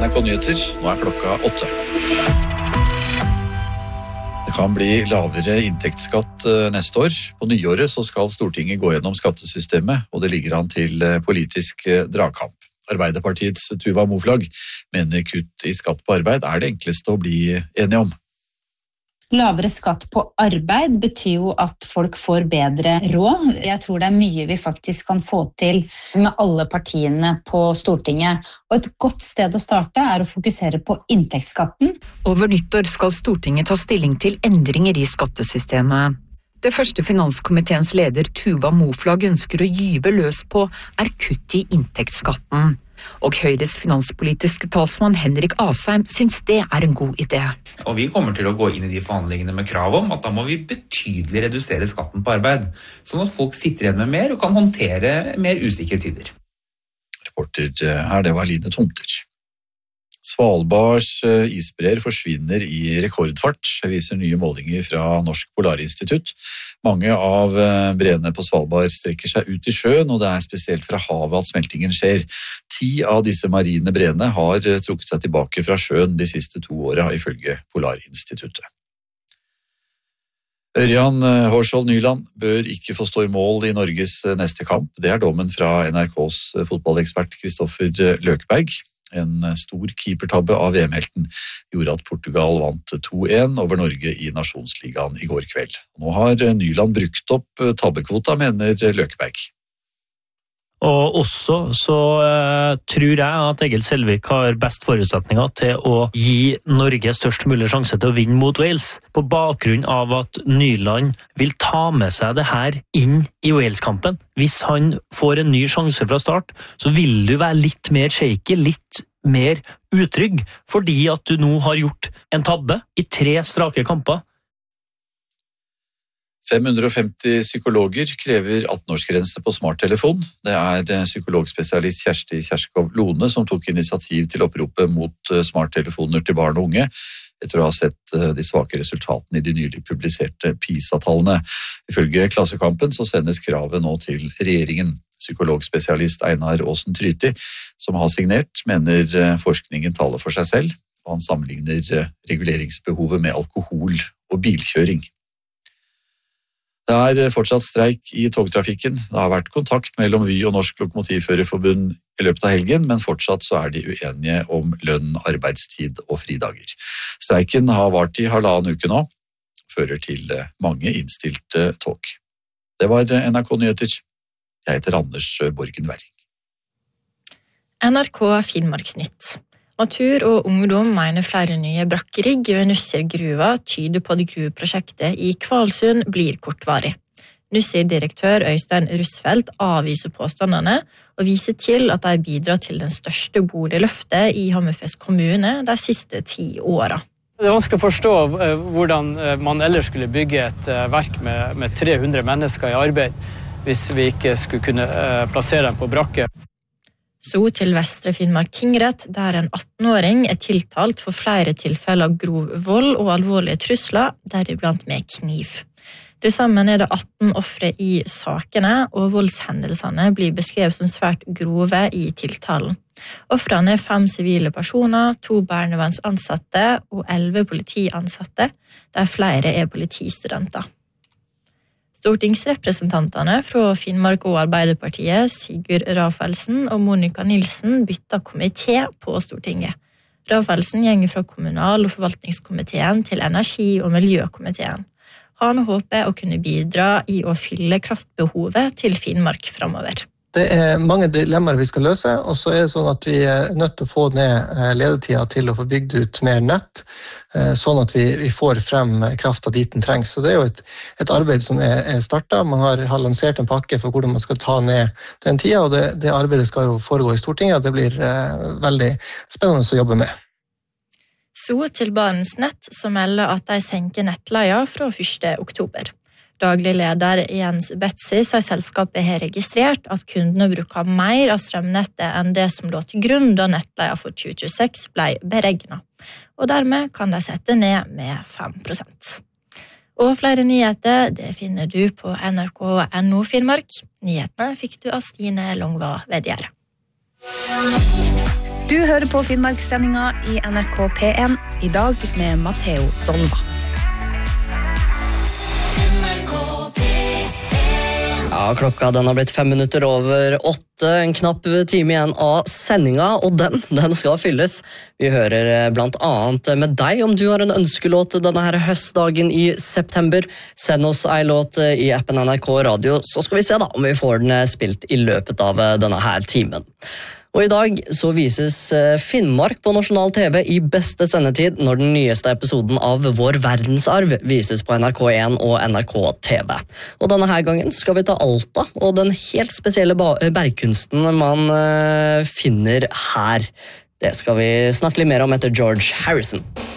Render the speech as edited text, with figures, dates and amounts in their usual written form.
NRK Nyheter, nå klokka 8. Det kan bli lavere inntektsskatt neste år. På nyåret så skal Stortinget gå gjennom skattesystemet, og det ligger an til politisk dragkamp. Arbeiderpartiets Tuva Moflag mener kutt i skatt på arbeid det enkleste å bli enige om. Lavere skatt på arbeid betyr jo at folk får bedre råd. Jeg tror det mye vi faktisk kan få til med alle partiene på Stortinget. Og et godt sted å starte å fokusere på inntektsskatten. Over nyttår skal Stortinget ta stilling til endringer i skattesystemet. Det første finanskomiteens leder Tuva Moflag ønsker å gyve løs på kutt i inntektsskatten. Og Høyres finanspolitiske talsmann Henrik Asheim synes det en god idé. Og vi kommer til å gå inn i de forhandlingene med krav om at da må vi betydelig redusere skatten på arbeid, sånn at folk sitter igjen med mer og kan håndtere mer usikre tider. Reporter her, det var Line Tomter. Svalbards isbreer forsvinner i rekordfart, viser nye målinger fra Norsk Polarinstitutt. Mange av breene på Svalbard strekker seg ut i sjøen, og det spesielt fra havet at smeltingen skjer. 10 av disse marine breene har trukket seg tilbake fra sjøen de siste 2 årene, ifølge Polarinstituttet. Ørjan Hårsvold Nyland bør ikke få stå i mål i Norges neste kamp. Det dommen fra NRKs fotballekspert Kristoffer Løkberg. En stor keepertabbe av VM-helten gjorde at Portugal vant 2-1 over Norge i Nasjonsligaen i går kveld. Nå har Nyland brukt opp tabbekvota, mener Løkberg. Og også så tror jeg at Egil Selvik har best forutsetninger til å gi Norge størst mulig sjanse til å vinne mot Wales, på bakgrunn av at Nyland vil ta med seg det her inn i Wales-kampen. Hvis han får en ny sjanse fra start, så vil du være litt mer shaky, litt mer utrygg, fordi at du nå har gjort en tabbe i 3 strake kamper. 550 psykologer krever 18-årsgrense på smarttelefon. Det psykologspesialist Kjersti Kjerskov Lone som tok initiativ til oppropet mot smarttelefoner til barn og unge, etter å ha sett de svake resultatene i de nylig publiserte PISA-tallene. Ifølge Klassekampen så sendes kravet nå til regjeringen. Psykologspesialist Einar Aasen Tryti, som har signert, mener forskningen taler for seg selv, og han sammenligner reguleringsbehovet med alkohol og bilkjøring. Det fortsatt streik i togtrafikken. Det har vært kontakt mellom Vy og Norsk Lokomotivførerforbund i løpet av helgen, men fortsatt så de uenige om lønn, arbeidstid og fridager. Streiken har vart i 1,5 uke nå, fører til mange innstilte tog. Det var NRK Nyheter. Jeg heter Anders Borgen Werring. NRK Finnmarksnytt. Natur og ungdom mener flere nye brakkerigg ved Nussir-gruva tyder på at gruveprosjektet i Kvalsund blir kortvarig. Nussir-direktør Øystein Russfeldt avviser påstandene og viser til at de bidrar til den største boligløftet i Hammerfest kommune de siste 10 årene. Det vanskelig å forstå hvordan man ellers skulle bygge et verk med 300 mennesker i arbeid hvis vi ikke skulle kunne plassere dem på brakke. Så til Vestre Finnmark tingrett, der en 18-åring tiltalt for flere tilfeller av grov vold og alvorlige trusler, deriblant med kniv. Til sammen det 18 ofre i sakene, og voldshendelsene blir beskrevet som svært grove i tiltalen. Ofrene 5 sivile personer, 2 barnevernsansatte og 11 politiansatte, der flere politistudenter. Stortingsrepresentantene fra Finnmark og Arbeiderpartiet, Sigurd Rafaelsen og Monica Nilsen, bytta komité på Stortinget. Rafaelsen gjenger fra kommunal- og forvaltningskomiteen til energi- og miljøkomiteen. Han håper å kunne bidra i å fylle kraftbehovet til Finnmark fremover. Det mange dilemmaer vi skal løse, og så det sånn at vi nødt til å få ned ledetida til å få bygd ut mer nett, sånn at vi får frem krafta dit den trengs. Så det jo et arbeid som startet. Man har lansert en pakke for hvordan man skal ta ned den tida, og det arbeidet skal jo foregå i Stortinget, og det blir veldig spennende å jobbe med. Så til Barents Nett, som melder at de senker nettleia fra 1. oktober. Daglig leder Jens Betzy sier selskapet har registrert at kundene bruker mer av strømnettet enn det som lå til grunn da nettleia for 2026 ble beregnet. Og dermed kan de sette ned med 5%. Og flere nyheter det finner du på NRK.no Finnmark. Nyhetene fikk du av Stine Longva Vedgjerde. Du hører på Finnmarkssendinga i NRK P1, i dag med Matteo Dolva. Ja, klokka den har blitt 5 minutter over 8, en knapp time igjen av sendinga, og den skal fylles. Vi hører blant annet med deg om du har en ønskelåt denne her høstdagen i september. Send oss en låt i appen NRK Radio, så skal vi se da om vi får den spilt i løpet av denne her timen. Og i dag så vises Finnmark på nasjonal TV i beste sendetid når den nyeste episoden av Vår verdensarv vises på NRK1 og NRK TV. Og denne her gangen skal vi ta Alta og den helt spesielle bergkunsten man finner her. Det skal vi snakke litt mer om etter George Harrison.